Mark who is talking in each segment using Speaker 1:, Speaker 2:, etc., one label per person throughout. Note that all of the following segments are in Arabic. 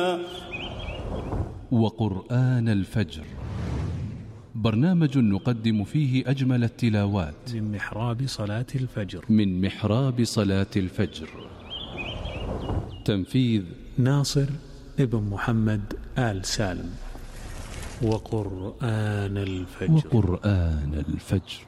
Speaker 1: وقرآن الفجر، برنامج نقدم فيه أجمل التلاوات
Speaker 2: من محراب صلاة الفجر.
Speaker 1: تنفيذ
Speaker 2: ناصر ابن محمد آل سالم. وقرآن الفجر.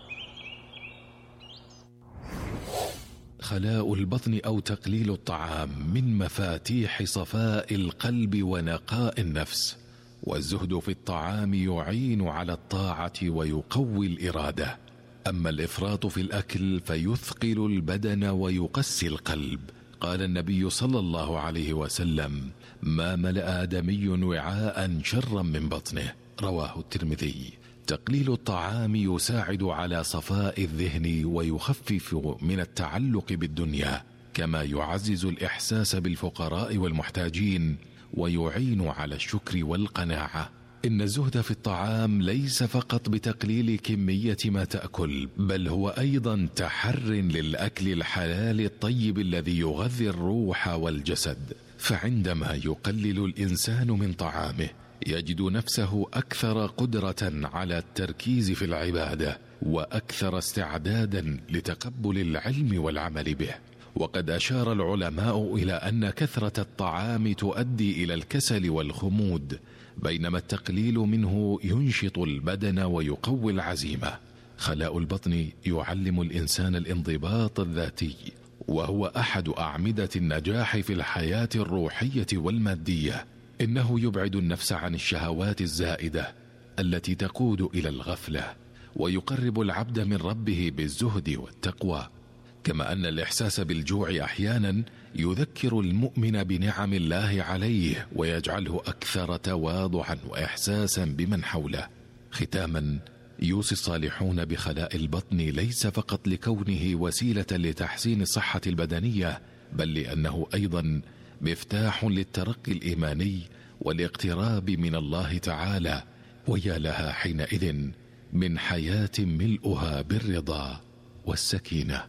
Speaker 3: خلاء البطن أو تقليل الطعام من مفاتيح صفاء القلب ونقاء النفس، والزهد في الطعام يعين على الطاعة ويقوي الإرادة. أما الإفراط في الأكل فيثقل البدن ويقسي القلب. قال النبي صلى الله عليه وسلم: ما ملأ آدمي وعاء شرا من بطنه. رواه الترمذي. تقليل الطعام يساعد على صفاء الذهن ويخفف من التعلق بالدنيا، كما يعزز الإحساس بالفقراء والمحتاجين ويعين على الشكر والقناعة. إن الزهد في الطعام ليس فقط بتقليل كمية ما تأكل، بل هو أيضا تحر للأكل الحلال الطيب الذي يغذي الروح والجسد. فعندما يقلل الإنسان من طعامه يجد نفسه أكثر قدرة على التركيز في العبادة، وأكثر استعدادا لتقبل العلم والعمل به. وقد أشار العلماء إلى أن كثرة الطعام تؤدي إلى الكسل والخمود، بينما التقليل منه ينشط البدن ويقوي العزيمة. خلاء البطن يعلم الإنسان الانضباط الذاتي، وهو أحد أعمدة النجاح في الحياة الروحية والمادية. إنه يبعد النفس عن الشهوات الزائدة التي تقود إلى الغفلة، ويقرب العبد من ربه بالزهد والتقوى. كما أن الإحساس بالجوع أحيانا يذكر المؤمن بنعم الله عليه ويجعله أكثر تواضعا وإحساسا بمن حوله. ختاما، يوصي الصالحون بخلاء البطن ليس فقط لكونه وسيلة لتحسين الصحة البدنية، بل لأنه أيضا مفتاح للترقي الإيماني والاقتراب من الله تعالى. ويا لها حينئذ من حياة ملؤها بالرضا والسكينة.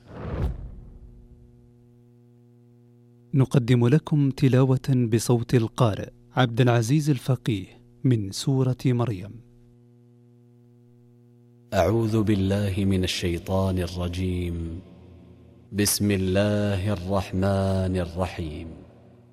Speaker 2: نقدم لكم تلاوة بصوت القارئ عبد العزيز الفقيه من سورة مريم.
Speaker 4: أعوذ بالله من الشيطان الرجيم. بسم الله الرحمن الرحيم.